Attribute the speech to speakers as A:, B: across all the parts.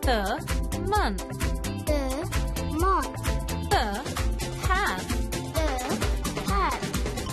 A: The month.
B: The month.
A: The path.
B: The path.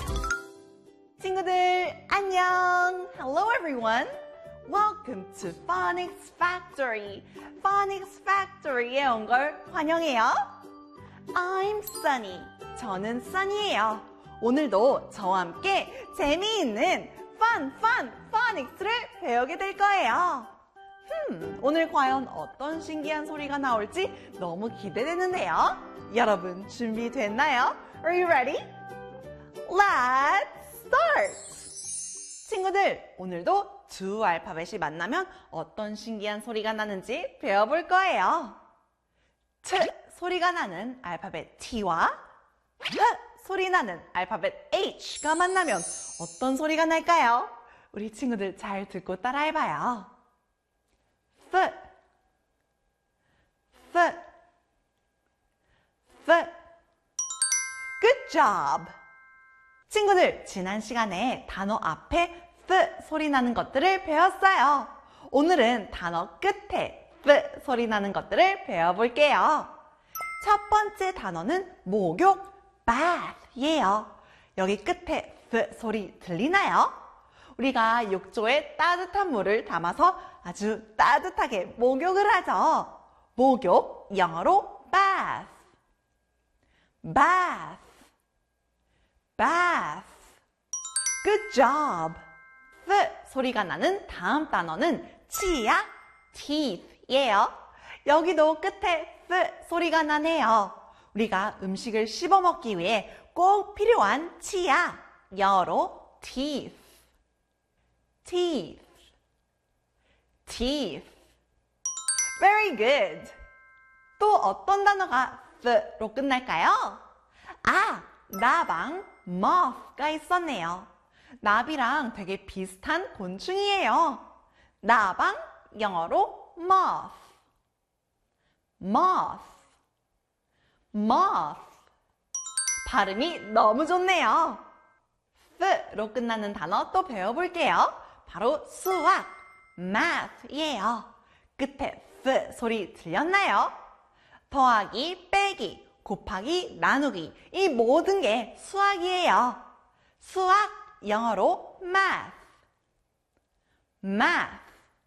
C: 친구들 안녕. Hello everyone. Welcome to Phonics Factory. Phonics Factory에 온 걸 환영해요. I'm Sunny. 저는 Sunny예요. 오늘도 저와 함께 재미있는 fun Phonics를 배우게 될 거예요. 오늘 과연 어떤 신기한 소리가 나올지 너무 기대되는데요. 여러분 준비됐나요? Are you ready? Let's start! 친구들, 오늘도 두 알파벳이 만나면 어떤 신기한 소리가 나는지 배워볼 거예요. T 소리가 나는 알파벳 T와 H 소리 나는 알파벳 H가 만나면 어떤 소리가 날까요? 우리 친구들 잘 듣고 따라해봐요. Foot, foot, foot. Good job! 친구들, 지난 시간에 단어 앞에 F 소리 나는 것들을 배웠어요. 오늘은 단어 끝에 F 소리 나는 것들을 배워볼게요. 첫 번째 단어는 목욕, bath예요. 여기 끝에 F 소리 들리나요? 우리가 욕조에 따뜻한 물을 담아서 아주 따뜻하게 목욕을 하죠. 목욕, 영어로 bath, bath, bath. Good job! F 소리가 나는 다음 단어는 치아, teeth예요. 여기도 끝에 F 소리가 나네요. 우리가 음식을 씹어 먹기 위해 꼭 필요한 치아, 영어로 teeth, teeth, teeth. Very good! 또 어떤 단어가 F로 끝날까요? 아, 나방, moth가 있었네요. 나비랑 되게 비슷한 곤충이에요. 나방, 영어로 moth, moth, moth. 발음이 너무 좋네요. F로 끝나는 단어 또 배워볼게요. 바로 수학, math예요. 끝에 F 소리 들렸나요? 더하기, 빼기, 곱하기, 나누기, 이 모든 게 수학이에요. 수학, 영어로 math, math,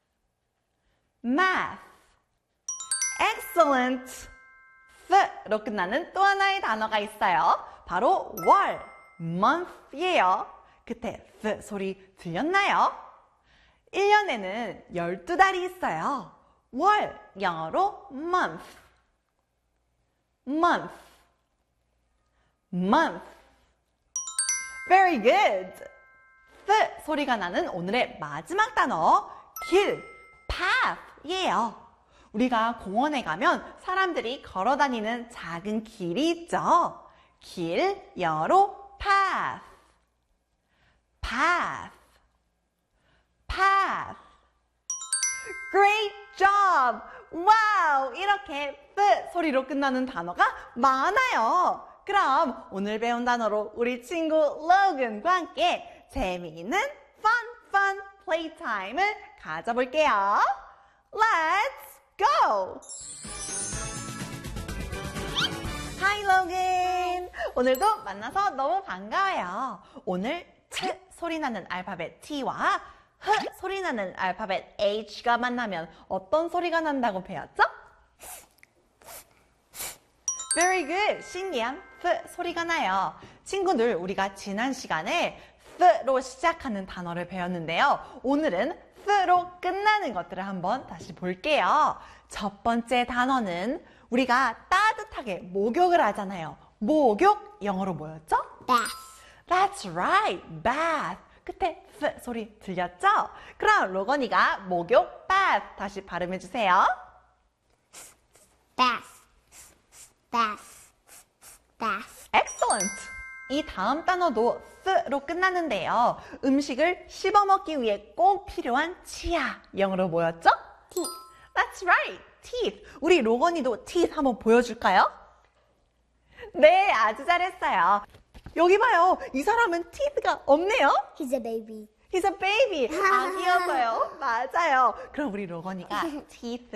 C: math. Excellent! F로 끝나는 또 하나의 단어가 있어요. 바로 월, month예요. 끝에 F 소리 들렸나요? 1년에는 12달이 있어요. 월, 영어로 month, month, month. Very good! F 소리가 나는 오늘의 마지막 단어, 길, path예요. 우리가 공원에 가면 사람들이 걸어 다니는 작은 길이 있죠. 길, 영어로 path, path, path. Great job! 와우! 이렇게 F 소리로 끝나는 단어가 많아요. 그럼 오늘 배운 단어로 우리 친구 로건과 함께 재미있는 fun playtime을 가져볼게요. Let's go! Hi, Logan! 오늘도 만나서 너무 반가워요. 오늘 T 소리 나는 알파벳 T와 H 소리 나는 알파벳 H가 만나면 어떤 소리가 난다고 배웠죠? Very good! 신기한 F 소리가 나요. 친구들, 우리가 지난 시간에 F로 시작하는 단어를 배웠는데요. 오늘은 F로 끝나는 것들을 한번 다시 볼게요. 첫 번째 단어는 우리가 따뜻하게 목욕을 하잖아요. 목욕, 영어로 뭐였죠?
B: Bath.
C: That's right, bath. 끝에 F 소리 들렸죠? 그럼 로건이가 목욕, bath 다시 발음해주세요.
B: Bath. Bath. Bath.
C: Excellent! 이 다음 단어도 F로 끝나는데요. 음식을 씹어 먹기 위해 꼭 필요한 치아. 영어로 뭐였죠?
B: Teeth.
C: That's right, teeth. 우리 로건이도 teeth 한번 보여줄까요? 네, 아주 잘했어요. 여기 봐요. 이 사람은 teeth가 없네요.
B: He's a baby.
C: He's a baby. 아기여서요. 맞아요. 그럼 우리 로건이가 teeth